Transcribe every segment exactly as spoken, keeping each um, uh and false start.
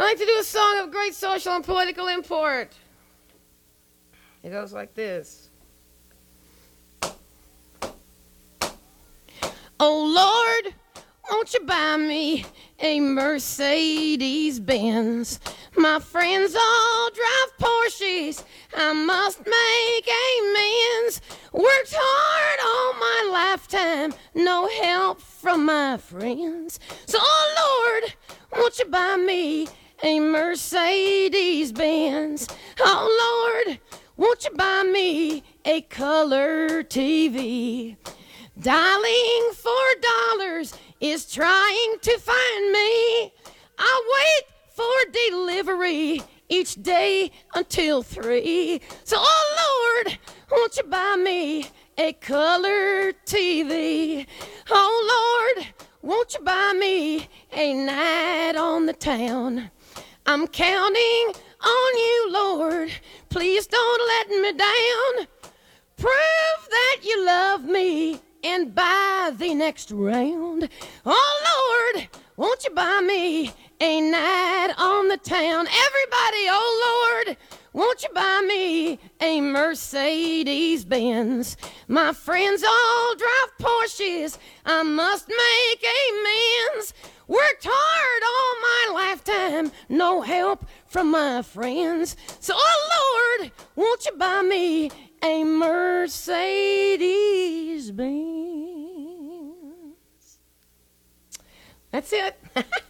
like to do a song of great social and political import. It goes like this. Oh Lord, won't you buy me a Mercedes-Benz? My friends all drive Porsches, I must make amends. Worked hard all my lifetime, no help from my friends. So, oh Lord, won't you buy me a Mercedes-Benz? Oh Lord, won't you buy me a color T V? Dialing for dollars is trying to find me. I wait for delivery each day until three. So, oh Lord, won't you buy me a color T V? Oh Lord, won't you buy me a night on the town? I'm counting on you, Lord. Please don't let me down. Prove that you love me and buy the next round. Oh Lord, won't you buy me a night on the town? Everybody, oh Lord, won't you buy me a Mercedes-Benz? My friends all drive Porsches, I must make amends. Worked hard all my lifetime, no help from my friends. So, oh Lord, won't you buy me a Mercedes-Benz? That's it.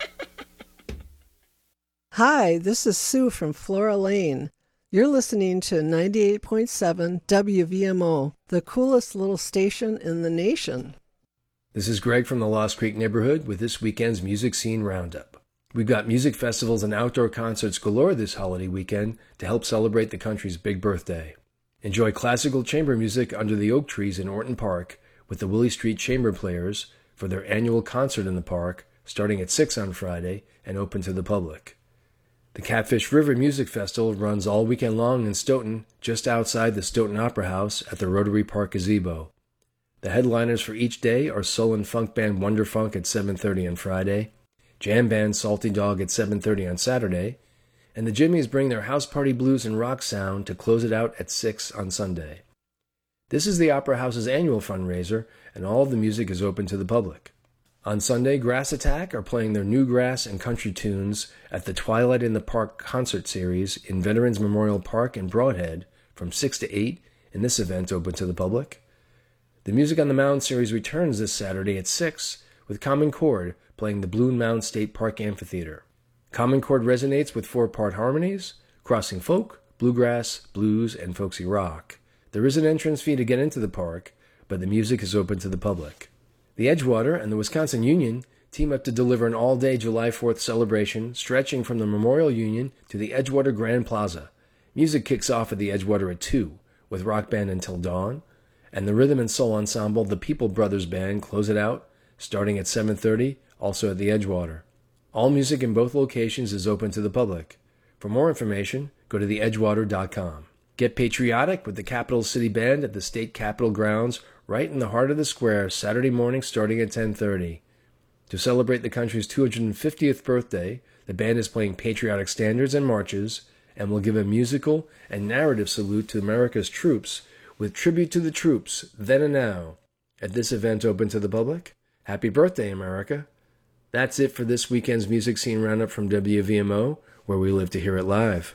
Hi, this is Sue from Flora Lane. You're listening to ninety-eight point seven W V M O, the coolest little station in the nation. This is Greg from the Lost Creek neighborhood with this weekend's Music Scene Roundup. We've got music festivals and outdoor concerts galore this holiday weekend to help celebrate the country's big birthday. Enjoy classical chamber music under the oak trees in Orton Park with the Willie Street Chamber Players for their annual concert in the park starting at six on Friday and open to the public. The Catfish River Music Festival runs all weekend long in Stoughton, just outside the Stoughton Opera House at the Rotary Park Gazebo. The headliners for each day are soul and funk band Wonder Funk at seven thirty on Friday, jam band Salty Dog at seven thirty on Saturday, and the Jimmies bring their house party blues and rock sound to close it out at six on Sunday. This is the Opera House's annual fundraiser, and all of the music is open to the public. On Sunday, Grass Attack are playing their new grass and country tunes at the Twilight in the Park concert series in Veterans Memorial Park in Broadhead from six to eight, and this event open to the public. The Music on the Mound series returns this Saturday at six, with Common Chord playing the Balloon Mound State Park Amphitheater. Common Chord resonates with four-part harmonies, crossing folk, bluegrass, blues, and folksy rock. There is an entrance fee to get into the park, but the music is open to the public. The Edgewater and the Wisconsin Union team up to deliver an all-day July fourth celebration stretching from the Memorial Union to the Edgewater Grand Plaza. Music kicks off at the Edgewater at two, with rock band Until Dawn, and the rhythm and soul ensemble The People Brothers Band close it out, starting at seven thirty, also at the Edgewater. All music in both locations is open to the public. For more information, go to the edgewater dot com. Get patriotic with the Capital City Band at the State Capitol grounds right in the heart of the square Saturday morning starting at ten thirty. To celebrate the country's two hundred fiftieth birthday, the band is playing patriotic standards and marches and will give a musical and narrative salute to America's troops with tribute to the troops then and now. At this event open to the public, happy birthday, America. That's it for this weekend's Music Scene Roundup from W V M O, where we live to hear it live.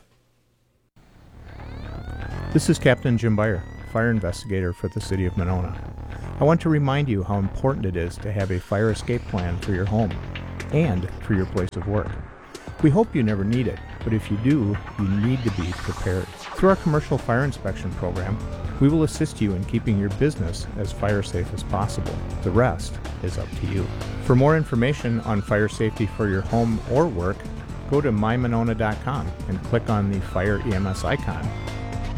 This is Captain Jim Beyer, fire investigator for the City of Monona. I want to remind you how important it is to have a fire escape plan for your home and for your place of work. We hope you never need it, but if you do, you need to be prepared. Through our commercial fire inspection program, we will assist you in keeping your business as fire safe as possible. The rest is up to you. For more information on fire safety for your home or work, go to my monona dot com and click on the Fire E M S icon